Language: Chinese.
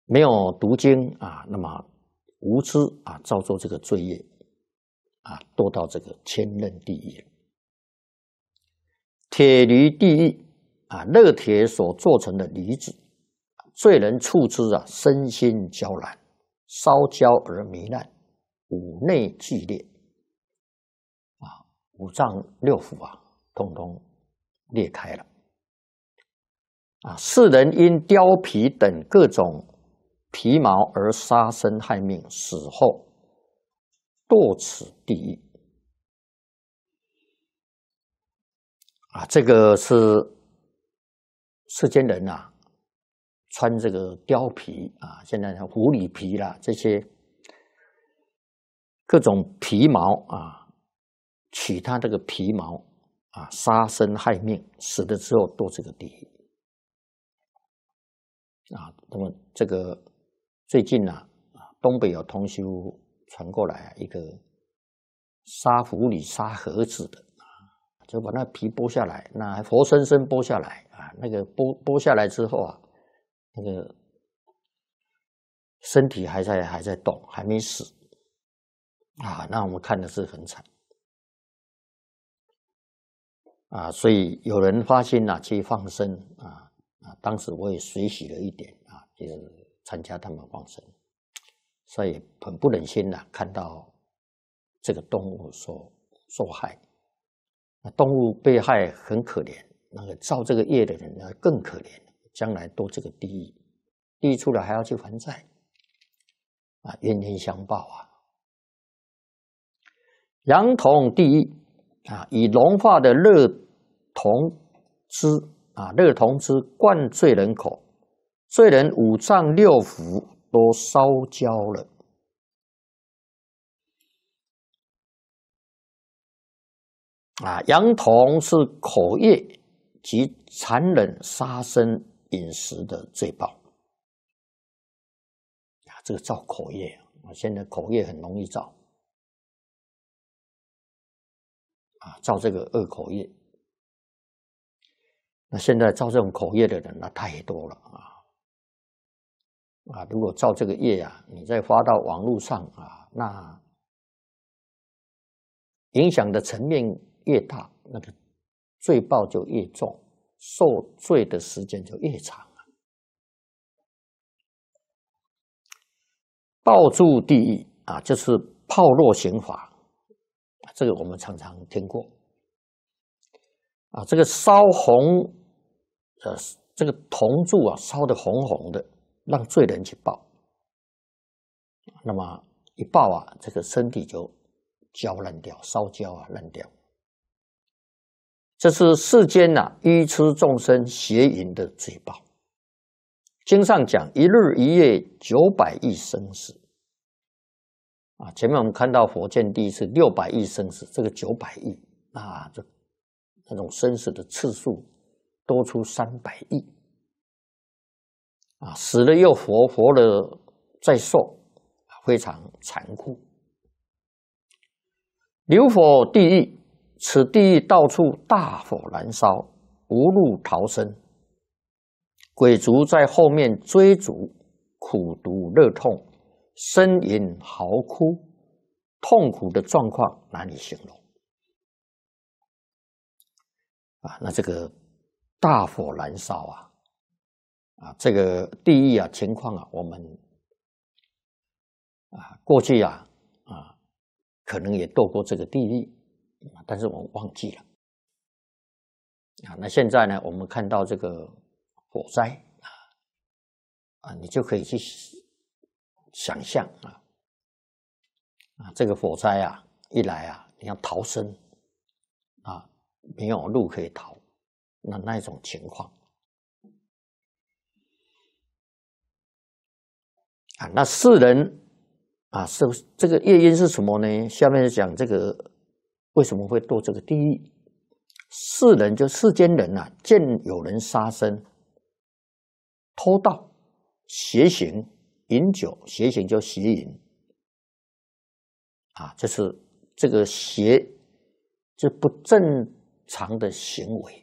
没有读经啊，那么无知啊，造作这个罪业啊，堕到这个千仞地狱。铁驴地狱啊，热铁所做成的驴子，罪人触之啊，身心焦然，烧焦而糜烂，五内俱裂啊，五脏六腑啊，通通裂开了啊！世人因貂皮等各种皮毛而杀生害命，死后堕此地狱啊！这个是世间人啊，穿这个貂皮啊，现在像狐狸皮啦，这些各种皮毛啊，取它这个皮毛啊，杀生害命，死了之后堕这个地狱啊。那么这个最近啊，东北有同修传过来一个杀狐狸、杀猴子的啊，就把那皮剥下来，那还活生生剥下来啊，那个剥下来之后啊，那个身体还在动，还没死啊，那我们看的是很惨啊，所以有人发心啊去放生啊，当时我也随喜了一点啊，就是参加他们放生，所以很不忍心啊，看到这个动物受害，那动物被害很可怜，那个造这个业的人呢更可怜，将来堕这个地狱，地狱出来还要去还债啊，冤冤相报啊。阳铜地狱啊，以融化的热铜汁啊，热铜汁灌罪人口，罪人五脏六腑都烧焦了啊。阳铜是口业及残忍杀生饮食的罪报啊，这个造口业啊，现在口业很容易造。啊，造这个恶口业，那现在造这种口业的人那太多了啊！如果造这个业啊，你再发到网络上啊，那影响的层面越大，那个罪报就越重，受罪的时间就越长啊。爆注地狱啊，就是炮烙刑法。这个我们常常听过啊，这个烧红，这个铜柱啊，烧得红红的，让罪人去爆，那么一爆啊，这个身体就焦烂掉，烧焦啊，烂掉。这是世间啊愚痴众生邪淫的罪报。经上讲，一日一夜900亿生死。啊，前面我们看到火箭地是600亿生死，这个900亿啊，这那种生死的次数多出300亿啊，死了又活，活了再受，非常残酷。流火地狱，此地狱到处大火燃烧，无路逃生，鬼卒在后面追逐，苦毒热痛，呻吟嚎哭，痛苦的状况难以形容啊！那这个大火燃烧啊，这个地狱啊情况啊，我们啊过去啊可能也堕过这个地狱，但是我们忘记了啊。那现在呢，我们看到这个火灾啊，你就可以去想象这个火灾啊一来啊，你要逃生啊，没有路可以逃，那一种情况啊，那世人啊，是这个业因是什么呢？下面讲这个为什么会堕这个地狱？世人就世间人啊，见有人杀生、偷盗、邪行、饮酒，邪行就邪淫啊，就是这个邪，就不正常的行为